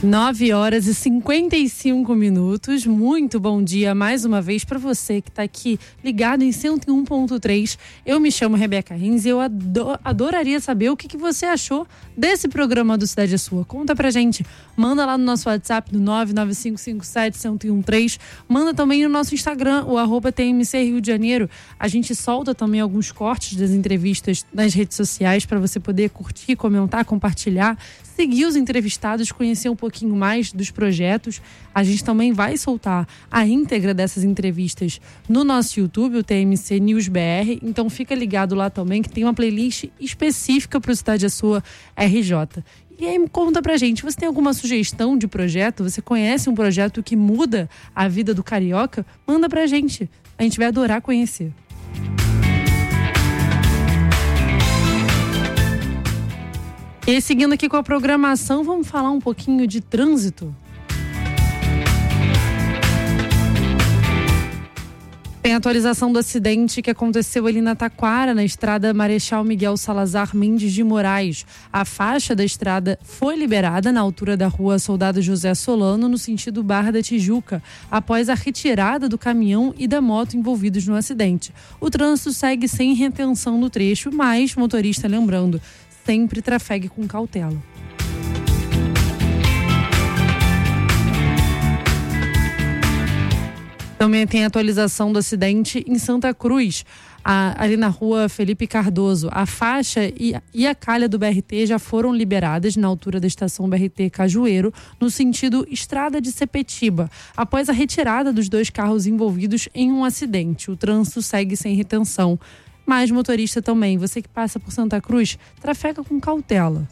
9h55. Muito bom dia mais uma vez para você que está aqui ligado em 101.3. Eu me chamo Rebeca Rins e eu adoraria saber o que você achou desse programa do Cidade é Sua. Conta pra gente. Manda lá no nosso WhatsApp do 995571013. Manda também no nosso Instagram, o @TMC Rio de Janeiro. A gente solta também alguns cortes das entrevistas nas redes sociais para você poder curtir, comentar, compartilhar, seguir os entrevistados, conhecer um pouquinho mais dos projetos. A gente também vai soltar a íntegra dessas entrevistas no nosso YouTube, o TMC News BR. Então fica ligado lá também que tem uma playlist específica para o Cidade é Sua RJ. E aí conta pra gente, você tem alguma sugestão de projeto? Você conhece um projeto que muda a vida do carioca? Manda pra gente, a gente vai adorar conhecer. E seguindo aqui com a programação, vamos falar um pouquinho de trânsito. Tem atualização do acidente que aconteceu ali na Taquara, na estrada Marechal Miguel Salazar Mendes de Moraes. A faixa da estrada foi liberada na altura da rua Soldado José Solano, no sentido Barra da Tijuca, após a retirada do caminhão e da moto envolvidos no acidente. O trânsito segue sem retenção no trecho, mas, motorista lembrando, sempre trafegue com cautela. Também tem atualização do acidente em Santa Cruz, ali na rua Felipe Cardoso. A faixa e a calha do BRT já foram liberadas na altura da estação BRT Cajueiro, no sentido Estrada de Sepetiba, após a retirada dos dois carros envolvidos em um acidente. O trânsito segue sem retenção. Mas motorista também, você que passa por Santa Cruz, trafega com cautela.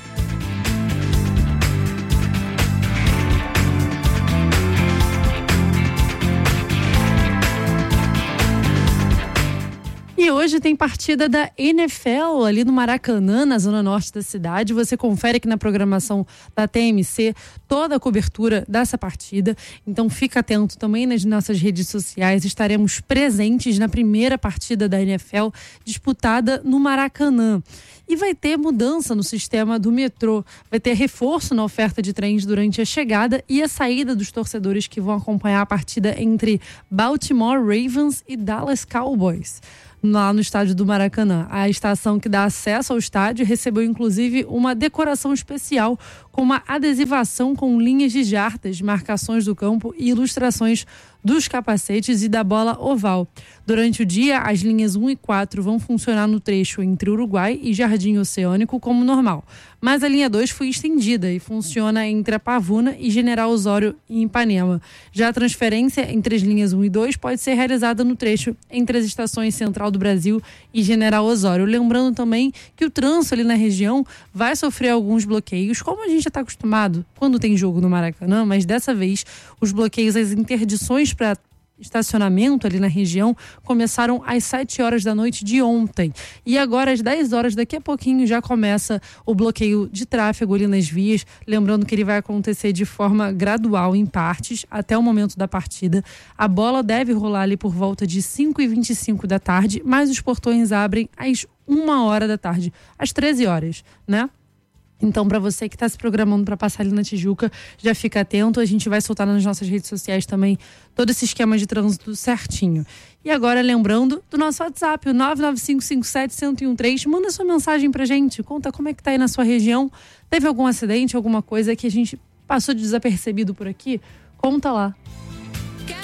E hoje tem partida da NFL ali no Maracanã, na zona norte da cidade. Você confere aqui na programação da TMC toda a cobertura dessa partida. Então fica atento também nas nossas redes sociais. Estaremos presentes na primeira partida da NFL disputada no Maracanã. E vai ter mudança no sistema do metrô. Vai ter reforço na oferta de trens durante a chegada e a saída dos torcedores que vão acompanhar a partida entre Baltimore Ravens e Dallas Cowboys, lá no estádio do Maracanã. A estação que dá acesso ao estádio recebeu inclusive uma decoração especial com uma adesivação com linhas de jardas, marcações do campo e ilustrações dos capacetes e da bola oval. Durante o dia, as linhas 1 e 4 vão funcionar no trecho entre Uruguai e Jardim Oceânico como normal. Mas a linha 2 foi estendida e funciona entre a Pavuna e General Osório em Ipanema. Já a transferência entre as linhas 1 e 2 pode ser realizada no trecho entre as estações Central do Brasil e General Osório. Lembrando também que o trânsito ali na região vai sofrer alguns bloqueios, como a gente já está acostumado quando tem jogo no Maracanã, mas dessa vez os bloqueios, as interdições para estacionamento ali na região começaram às 7 horas da noite de ontem. E agora às 10 horas, daqui a pouquinho, já começa o bloqueio de tráfego ali nas vias. Lembrando que ele vai acontecer de forma gradual, em partes, até o momento da partida. A bola deve rolar ali por volta de 5h25 da tarde, mas os portões abrem às 1 hora da tarde, às 13 horas, né? Então, para você que está se programando para passar ali na Tijuca, já fica atento. A gente vai soltar nas nossas redes sociais também todo esse esquema de trânsito certinho. E agora, lembrando do nosso WhatsApp, o 995571013. Manda sua mensagem pra gente. Conta como é que tá aí na sua região. Teve algum acidente, alguma coisa que a gente passou de desapercebido por aqui? Conta lá.